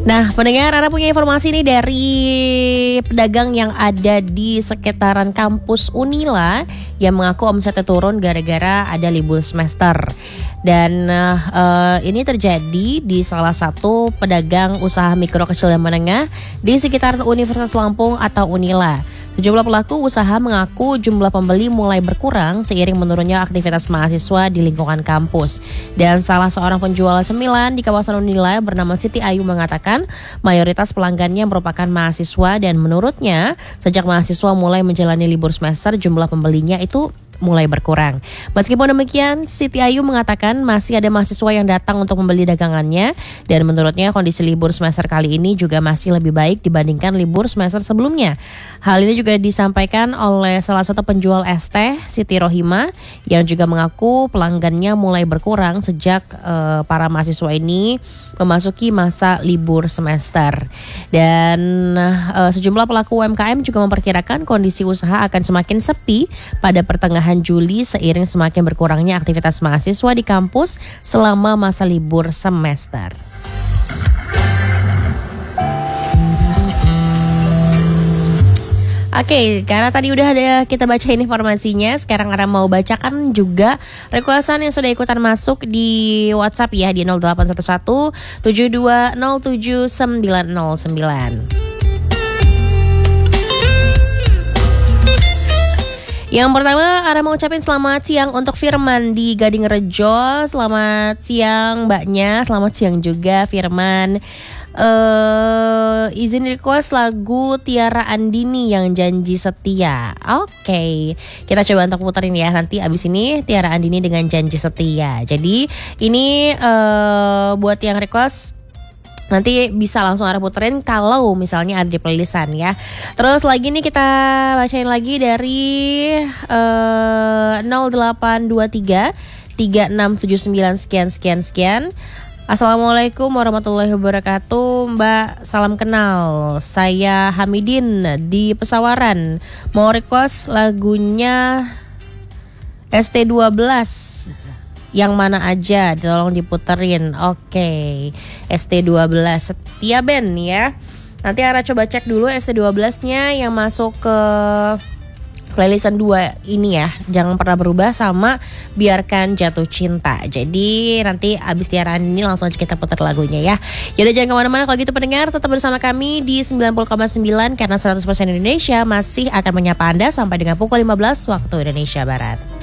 Nah, pendengar, Ara punya informasi nih dari pedagang yang ada di sekitaran kampus Unila yang mengaku omsetnya turun gara-gara ada libur semester. Dan ini terjadi di salah satu pedagang usaha mikro kecil dan menengah di sekitaran Universitas Lampung atau Unila. Sejumlah pelaku usaha mengaku jumlah pembeli mulai berkurang seiring menurunnya aktivitas mahasiswa di lingkungan kampus. Dan salah seorang penjual cemilan di kawasan Unila bernama Siti Ayu mengatakan mayoritas pelanggannya merupakan mahasiswa dan menurutnya sejak mahasiswa mulai menjalani libur semester jumlah pembelinya itu mulai berkurang. Meskipun demikian, Siti Ayu mengatakan masih ada mahasiswa yang datang untuk membeli dagangannya dan menurutnya kondisi libur semester kali ini juga masih lebih baik dibandingkan libur semester sebelumnya. Hal ini juga disampaikan oleh salah satu penjual es teh, Siti Rohima, yang juga mengaku pelanggannya mulai berkurang sejak para mahasiswa ini memasuki masa libur semester. Dan sejumlah pelaku UMKM juga memperkirakan kondisi usaha akan semakin sepi pada pertengahan Juli seiring semakin berkurangnya aktivitas mahasiswa di kampus selama masa libur semester. Oke, karena tadi udah ada kita bacain informasinya, sekarang Ara mau bacakan juga requestan yang sudah ikutan masuk di WhatsApp ya di 0811 7207 909. Yang pertama, Ara mau ucapin selamat siang untuk Firman di Gading Rejo. Selamat siang mbaknya, selamat siang juga Firman. Izin request lagu Tiara Andini yang Janji Setia. Oke, kita coba untuk puterin ya nanti abis ini Tiara Andini dengan Janji Setia. Jadi ini buat yang request nanti bisa langsung Ara puterin kalau misalnya ada di playlistan ya. Terus lagi nih kita bacain lagi dari 0823 3679 sekian. Assalamualaikum warahmatullahi wabarakatuh. Mbak, salam kenal. Saya Hamidin di Pesawaran. Mau request lagunya ST12. Yang mana aja, tolong diputerin. Oke, ST12 Setia Band ya. Nanti Ara coba cek dulu ST12-nya yang masuk ke playlistan 2 ini ya. Jangan pernah berubah sama Biarkan Jatuh Cinta. Jadi nanti abis Tiara ini langsung aja kita putar lagunya ya. Jadi jangan kemana-mana, kalau gitu pendengar tetap bersama kami di 90,9 karena 100% Indonesia masih akan menyapa Anda sampai dengan pukul 15 waktu Indonesia Barat.